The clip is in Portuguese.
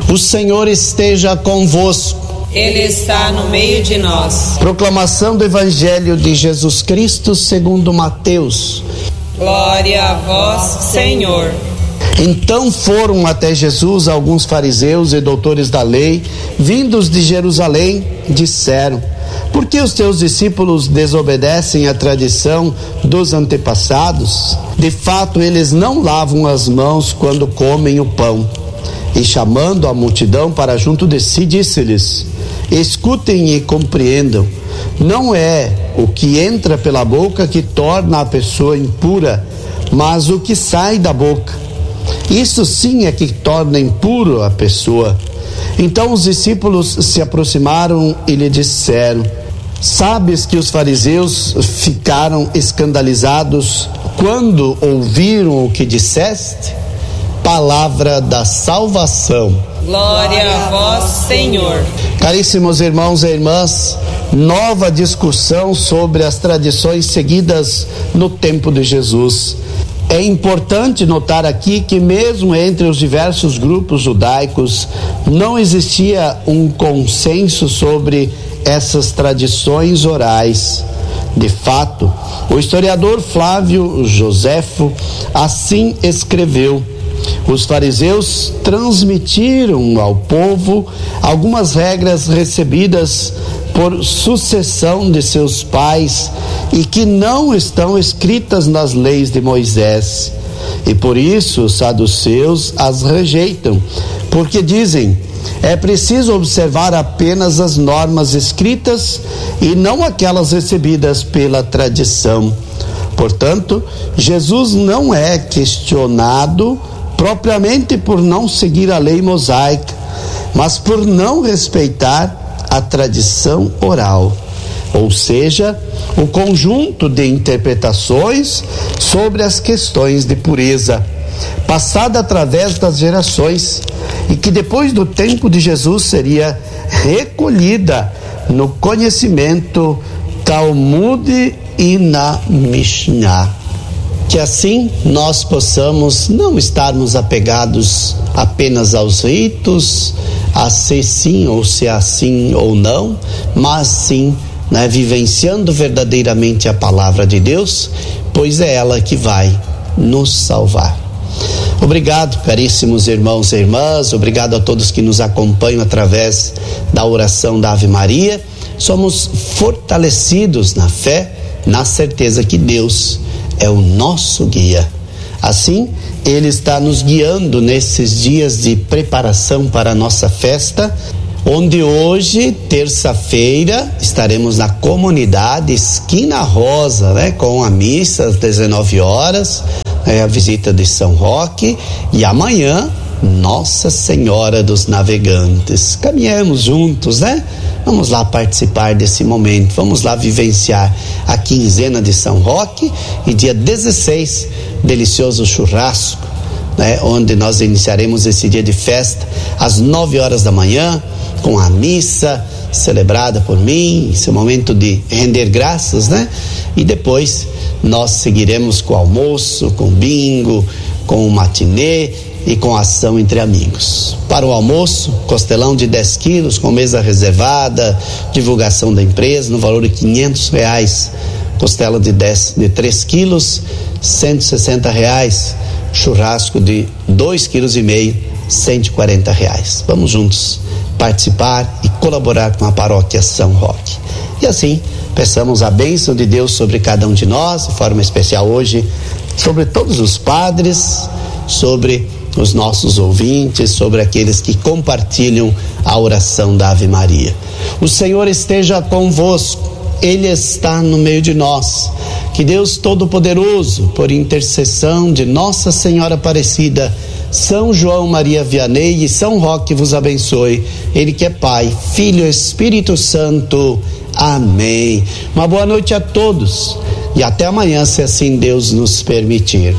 O Senhor esteja convosco. Ele está no meio de nós. Proclamação do Evangelho de Jesus Cristo segundo Mateus. Glória a vós, Senhor. Então foram até Jesus alguns fariseus e doutores da lei, vindos de Jerusalém, disseram: por que os teus discípulos desobedecem à tradição dos antepassados? De fato, eles não lavam as mãos quando comem o pão. E chamando a multidão para junto de si, disse-lhes: escutem e compreendam. Não é o que entra pela boca que torna a pessoa impura, mas o que sai da boca. Isso sim é que torna impuro a pessoa. Então os discípulos se aproximaram e lhe disseram: sabes que os fariseus ficaram escandalizados quando ouviram o que disseste? Palavra da salvação. Glória a vós, Senhor. Caríssimos irmãos e irmãs, nova discussão sobre as tradições seguidas no tempo de Jesus. É importante notar aqui que mesmo entre os diversos grupos judaicos não existia um consenso sobre essas tradições orais. De fato, o historiador Flávio Joséfo assim escreveu: os fariseus transmitiram ao povo algumas regras recebidas por sucessão de seus pais e que não estão escritas nas leis de Moisés. E por isso os saduceus as rejeitam, porque dizem: é preciso observar apenas as normas escritas e não aquelas recebidas pela tradição. Portanto, Jesus não é questionado propriamente por não seguir a lei mosaica, mas por não respeitar a tradição oral, ou seja, o conjunto de interpretações sobre as questões de pureza, passada através das gerações, e que depois do tempo de Jesus seria recolhida no conhecimento Talmud e na Mishnah. Que assim nós possamos não estarmos apegados apenas aos ritos, a ser sim ou ser assim ou não, mas sim, vivenciando verdadeiramente a palavra de Deus, pois é ela que vai nos salvar. Obrigado, caríssimos irmãos e irmãs, obrigado a todos que nos acompanham através da oração da Ave Maria. Somos fortalecidos na fé, na certeza que Deus é o nosso guia. Assim, Ele está nos guiando nesses dias de preparação para a nossa festa, onde hoje, terça-feira, estaremos na comunidade Esquina Rosa, com a missa às 19 horas, a visita de São Roque, e amanhã, Nossa Senhora dos Navegantes. Caminhamos juntos, Vamos lá participar desse momento, vamos lá vivenciar a quinzena de São Roque e dia 16, delicioso churrasco, onde nós iniciaremos esse dia de festa às 9 horas da manhã, com a missa celebrada por mim, esse momento de render graças, E depois nós seguiremos com o almoço, com o bingo, com o matinê e com a ação entre amigos. Para o almoço, costelão de 10 quilos com mesa reservada, divulgação da empresa no valor de R$500. Costela de 3 quilos, R$160. Churrasco de 2,5 quilos, R$140. Vamos juntos participar e colaborar com a paróquia São Roque. E assim, peçamos a bênção de Deus sobre cada um de nós, de forma especial hoje, sobre todos os padres, sobre os nossos ouvintes, sobre aqueles que compartilham a oração da Ave Maria. O Senhor esteja convosco, Ele está no meio de nós. Que Deus Todo-Poderoso, por intercessão de Nossa Senhora Aparecida, São João Maria Vianney e São Roque vos abençoe. Ele que é Pai, Filho e Espírito Santo. Amém. Uma boa noite a todos e até amanhã, se assim Deus nos permitir.